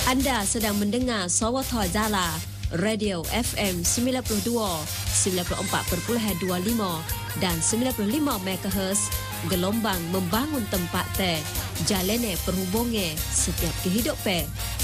Anda sedang mendengar Sawatha Jala, Radio FM 92, 94.25 dan 95 MHz, gelombang membangun tempat teh, jalene perhubungan setiap kehidupan.